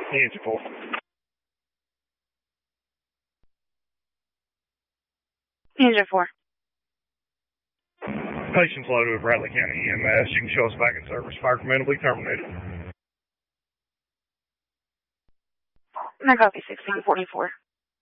Engine 4. Engine 4. Patients loaded with Bradley County EMS. You can show us back in service. Fire commendably terminated. I copy 1644.